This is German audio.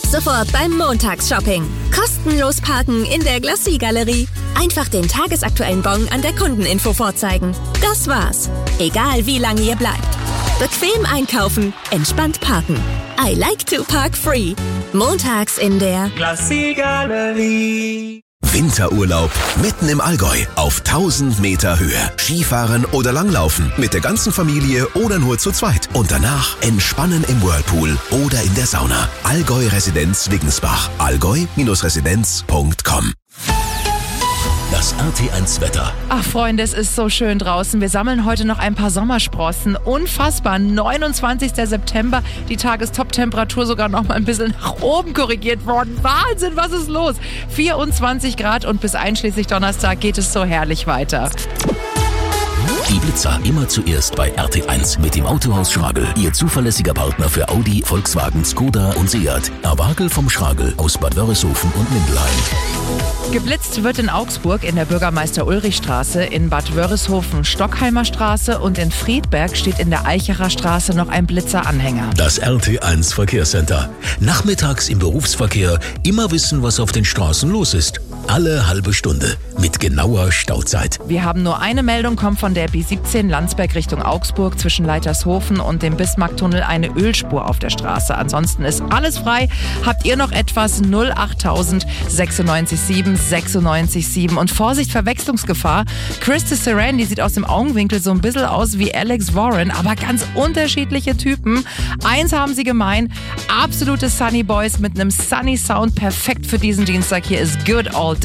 sofort beim Montagsshopping. Kostenlos parken in der Glacis-Galerie. Einfach den tagesaktuellen Bon an der Kundeninfo vorzeigen. Das war's. Egal wie lange ihr bleibt. Bequem einkaufen, entspannt parken. I like to park free. Montags in der Glacis-Galerie. Winterurlaub mitten im Allgäu auf 1000 Meter Höhe. Skifahren oder Langlaufen mit der ganzen Familie oder nur zu zweit. Und danach entspannen im Whirlpool oder in der Sauna. Allgäu Residenz Wiggensbach. allgäu-residenz.com. Das RT1 Wetter. Ach Freunde, es ist so schön draußen. Wir sammeln heute noch ein paar Sommersprossen. Unfassbar, 29. September, die Tagestop-Temperatur sogar noch mal ein bisschen nach oben korrigiert worden. Wahnsinn, was ist los? 24 Grad und bis einschließlich Donnerstag geht es so herrlich weiter. Die Blitzer immer zuerst bei RT1 mit dem Autohaus Schragel. Ihr zuverlässiger Partner für Audi, Volkswagen, Skoda und Seat. Erwagel vom Schragel aus Bad Wörishofen und Mindelheim. Geblitzt wird in Augsburg in der Bürgermeister-Ulrich-Straße, in Bad Wörishofen Stockheimer Straße und in Friedberg steht in der Eichacher Straße noch ein Blitzeranhänger. Das RT1 Verkehrscenter. Nachmittags im Berufsverkehr immer wissen, was auf den Straßen los ist. Alle halbe Stunde mit genauer Stauzeit. Wir haben nur eine Meldung, kommt von der B17 Landsberg Richtung Augsburg zwischen Leitershofen und dem Bismarcktunnel eine Ölspur auf der Straße. Ansonsten ist alles frei. Habt ihr noch etwas? 08000 96 7 96 7. Und Vorsicht, Verwechslungsgefahr. Krista Sarandon, die sieht aus dem Augenwinkel so ein bisschen aus wie Alex Warren, aber ganz unterschiedliche Typen. Eins haben sie gemein, absolute Sunny Boys mit einem Sunny Sound, perfekt für diesen Dienstag. Hier ist Good Old